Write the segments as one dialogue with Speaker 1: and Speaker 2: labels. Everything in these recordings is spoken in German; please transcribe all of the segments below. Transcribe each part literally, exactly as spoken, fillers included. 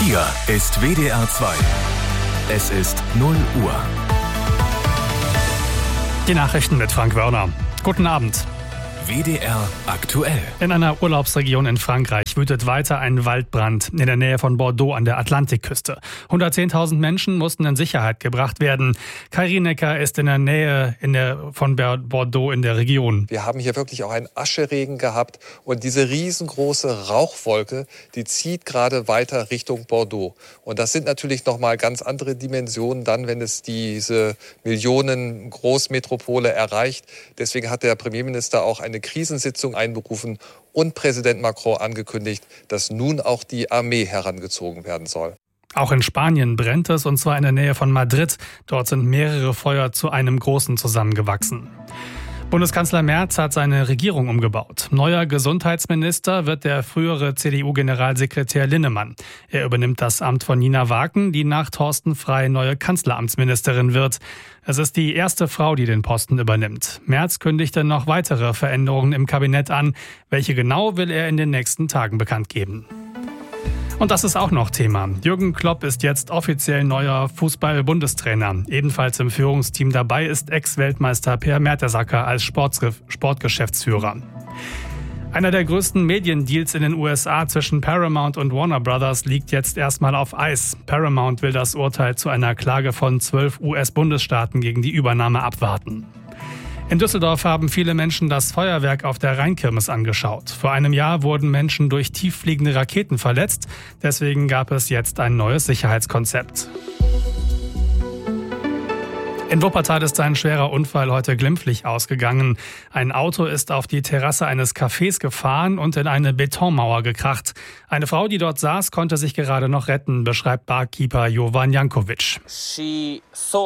Speaker 1: Hier ist W D R zwei. Es ist null Uhr.
Speaker 2: Die Nachrichten mit Frank Wörner. Guten Abend.
Speaker 1: W D R aktuell.
Speaker 2: In einer Urlaubsregion in Frankreich wütet weiter ein Waldbrand in der Nähe von Bordeaux an der Atlantikküste. hundertzehntausend Menschen mussten in Sicherheit gebracht werden. Kai Rienecker ist in der Nähe in der, von Bordeaux in der Region.
Speaker 3: Wir haben hier wirklich auch einen Ascheregen gehabt und diese riesengroße Rauchwolke, die zieht gerade weiter Richtung Bordeaux. Und das sind natürlich nochmal ganz andere Dimensionen dann, wenn es diese Millionen Großmetropole erreicht. Deswegen hat der Premierminister auch eine Krisensitzung einberufen und Präsident Macron angekündigt, dass nun auch die Armee herangezogen werden soll.
Speaker 2: Auch in Spanien brennt es, und zwar in der Nähe von Madrid. Dort sind mehrere Feuer zu einem großen zusammengewachsen. Bundeskanzler Merz hat seine Regierung umgebaut. Neuer Gesundheitsminister wird der frühere C D U-Generalsekretär Linnemann. Er übernimmt das Amt von Nina Waken, die nach Thorsten Frey neue Kanzleramtsministerin wird. Es ist die erste Frau, die den Posten übernimmt. Merz kündigte noch weitere Veränderungen im Kabinett an. Welche genau, will er in den nächsten Tagen bekannt geben. Und das ist auch noch Thema. Jürgen Klopp ist jetzt offiziell neuer Fußball-Bundestrainer. Ebenfalls im Führungsteam dabei ist Ex-Weltmeister Per Mertesacker als Sportgeschäftsführer. Einer der größten Mediendeals in den U S A zwischen Paramount und Warner Brothers liegt jetzt erstmal auf Eis. Paramount will das Urteil zu einer Klage von zwölf U S-Bundesstaaten gegen die Übernahme abwarten. In Düsseldorf haben viele Menschen das Feuerwerk auf der Rheinkirmes angeschaut. Vor einem Jahr wurden Menschen durch tieffliegende Raketen verletzt. Deswegen gab es jetzt ein neues Sicherheitskonzept. In Wuppertal ist ein schwerer Unfall heute glimpflich ausgegangen. Ein Auto ist auf die Terrasse eines Cafés gefahren und in eine Betonmauer gekracht. Eine Frau, die dort saß, konnte sich gerade noch retten, beschreibt Barkeeper Jovan Jankovic.
Speaker 4: Sie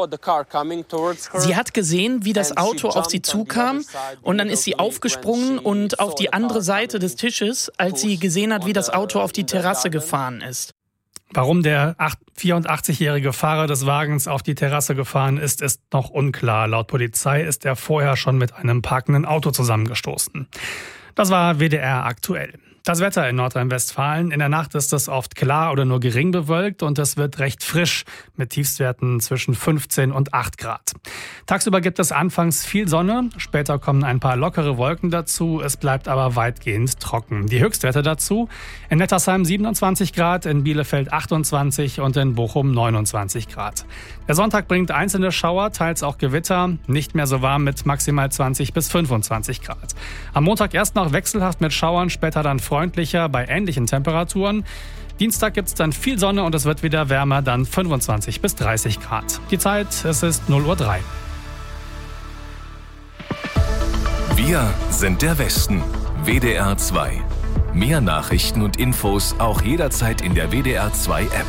Speaker 4: hat gesehen, wie das Auto auf sie zukam, und dann ist sie aufgesprungen und auf die andere Seite des Tisches, als sie gesehen hat, wie das Auto auf die Terrasse gefahren ist.
Speaker 2: Warum der vierundachtzigjährige Fahrer des Wagens auf die Terrasse gefahren ist, ist noch unklar. Laut Polizei ist er vorher schon mit einem parkenden Auto zusammengestoßen. Das war W D R aktuell. Das Wetter in Nordrhein-Westfalen. In der Nacht ist es oft klar oder nur gering bewölkt und es wird recht frisch mit Tiefstwerten zwischen fünfzehn und acht Grad. Tagsüber gibt es anfangs viel Sonne, später kommen ein paar lockere Wolken dazu. Es bleibt aber weitgehend trocken. Die Höchstwerte dazu: in Nettersheim siebenundzwanzig Grad, in Bielefeld achtundzwanzig und in Bochum neunundzwanzig Grad. Der Sonntag bringt einzelne Schauer, teils auch Gewitter. Nicht mehr so warm mit maximal zwanzig bis fünfundzwanzig Grad. Am Montag erst noch wechselhaft mit Schauern, später dann freundlicher bei ähnlichen Temperaturen. Dienstag gibt es dann viel Sonne und es wird wieder wärmer, dann fünfundzwanzig bis dreißig Grad. Die Zeit, es ist null Uhr drei.
Speaker 1: Wir sind der Westen. W D R zwei. Mehr Nachrichten und Infos auch jederzeit in der W D R zwei App.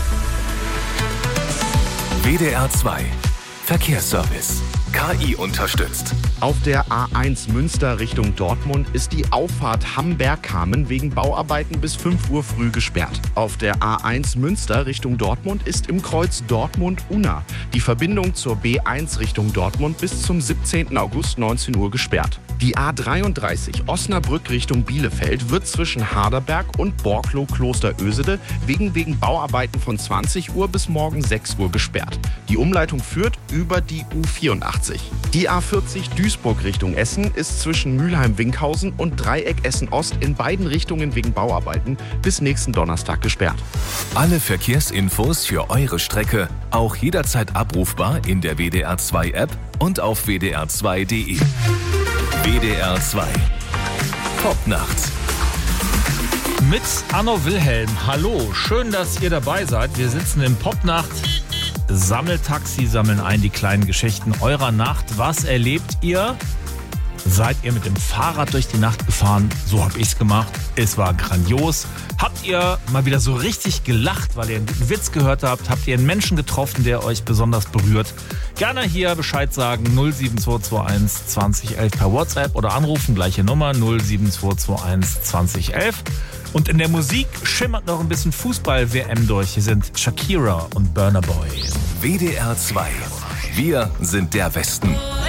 Speaker 1: W D R zwei. Verkehrsservice. K I unterstützt.
Speaker 5: Auf der A eins Münster Richtung Dortmund ist die Auffahrt Hamberg-Kamen wegen Bauarbeiten bis fünf Uhr früh gesperrt. Auf der A eins Münster Richtung Dortmund ist im Kreuz Dortmund-Unna die Verbindung zur B eins Richtung Dortmund bis zum siebzehnten August neunzehn Uhr gesperrt. Die A dreiunddreißig Osnabrück Richtung Bielefeld wird zwischen Harderberg und Borklow-Klosterösede wegen, wegen Bauarbeiten von zwanzig Uhr bis morgen sechs Uhr gesperrt. Die Umleitung führt über die U vierundachtzig. Die A vierzig Duisburg Richtung Essen ist zwischen Mülheim-Winkhausen und Dreieck Essen-Ost in beiden Richtungen wegen Bauarbeiten bis nächsten Donnerstag gesperrt.
Speaker 1: Alle Verkehrsinfos für eure Strecke auch jederzeit abrufbar in der W D R zwei App und auf w d r zwei punkt d e. W D R zwei. Popnacht.
Speaker 6: Mit Anno Wilhelm. Hallo, schön, dass ihr dabei seid. Wir sitzen im Popnacht Sammeltaxi, sammeln ein die kleinen Geschichten eurer Nacht. Was erlebt ihr? Seid ihr mit dem Fahrrad durch die Nacht gefahren? So habe ich es gemacht. Es war grandios. Habt ihr mal wieder so richtig gelacht, weil ihr einen guten Witz gehört habt? Habt ihr einen Menschen getroffen, der euch besonders berührt? Gerne hier Bescheid sagen, null sieben zwei zwei eins zwanzig elf per WhatsApp oder anrufen, gleiche Nummer null sieben zwei zwei eins zwanzig elf. Und in der Musik schimmert noch ein bisschen Fußball-W M durch. Hier sind Shakira und Burna Boy.
Speaker 1: W D R zwei. Wir sind der Westen.